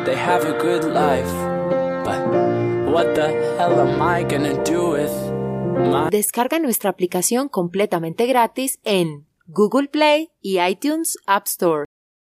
they have a good life. But what the hell am I gonna do with my... Descarga nuestra aplicación completamente gratis en Google Play y iTunes App Store.